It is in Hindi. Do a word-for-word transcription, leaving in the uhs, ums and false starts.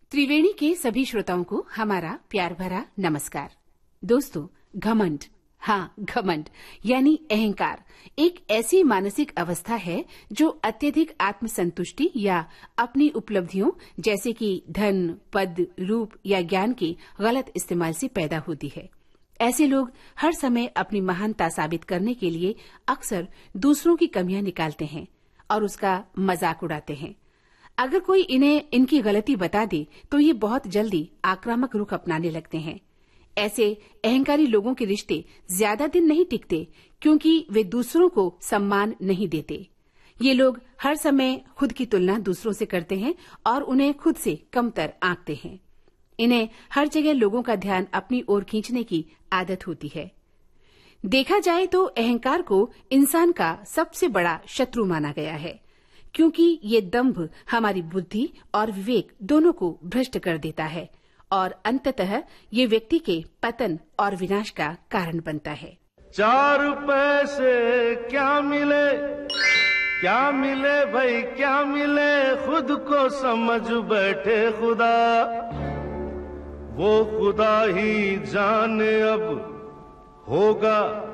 त्रिवेणी के सभी श्रोताओं को हमारा प्यार भरा नमस्कार। दोस्तों, घमंड, हाँ घमंड यानी अहंकार एक ऐसी मानसिक अवस्था है जो अत्यधिक आत्मसंतुष्टि या अपनी उपलब्धियों जैसे कि धन, पद, रूप या ज्ञान के गलत इस्तेमाल से पैदा होती है। ऐसे लोग हर समय अपनी महानता साबित करने के लिए अक्सर दूसरों की कमियां निकालते हैं और उसका मजाक उड़ाते हैं। अगर कोई इन्हें इनकी गलती बता दे तो ये बहुत जल्दी आक्रामक रुख अपनाने लगते हैं। ऐसे अहंकारी लोगों के रिश्ते ज्यादा दिन नहीं टिकते क्योंकि वे दूसरों को सम्मान नहीं देते। ये लोग हर समय खुद की तुलना दूसरों से करते हैं और उन्हें खुद से कमतर आंकते हैं। इन्हें हर जगह लोगों का ध्यान अपनी ओर खींचने की आदत होती है। देखा जाए तो अहंकार को इंसान का सबसे बड़ा शत्रु माना गया है क्योंकि ये दंभ हमारी बुद्धि और विवेक दोनों को भ्रष्ट कर देता है और अंततः ये व्यक्ति के पतन और विनाश का कारण बनता है। चार पैसे क्या मिले, क्या मिले भाई क्या मिले, खुद को समझ बैठे खुदा, वो खुदा ही जाने अब होगा